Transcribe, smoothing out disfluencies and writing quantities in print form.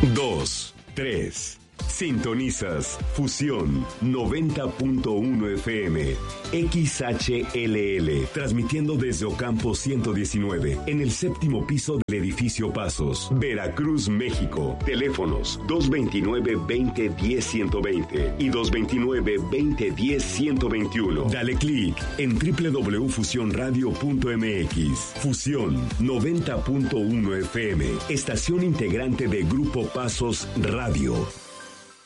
2, 3. Sintonizas Fusión 90.1 FM, XHLL, transmitiendo desde Ocampo 119, en el séptimo piso del edificio Pasos, Veracruz, México. Teléfonos 229-2010-120 y 229-2010-121. Dale clic en www.fusionradio.mx. Fusión 90.1 FM, estación integrante de Grupo Pasos Radio.